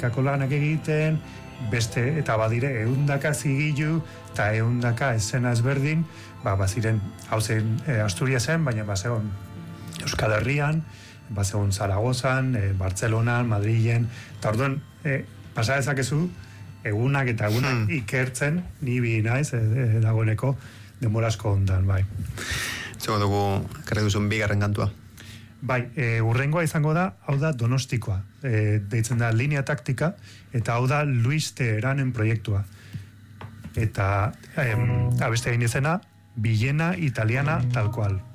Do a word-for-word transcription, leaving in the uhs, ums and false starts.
praktikako lanak egiten, beste, eta badire, eundaka zigilu, eta eundaka esena ezberdin, ba, baziren, hau zen, e, Asturiasen, baina bazegon Euskal Herrian, bazegon Zaragozan, e, Bartzelonan, Madrilen, eta orduan, e, pasa dezakezu, egunak eta egunak hmm. ikertzen, ni bi naiz, e, e, dagoeneko, demorasko ondan, bai. Zego dugu, karri duzun bigarren kantua. Bai, e, urrengoa izango da, hau da Donostikoa, e, deitzen da Linea Taktika, eta hau da Luis Teheranen proiektua. Eta, em, abeste egin izena, Villena Italiana tal cual.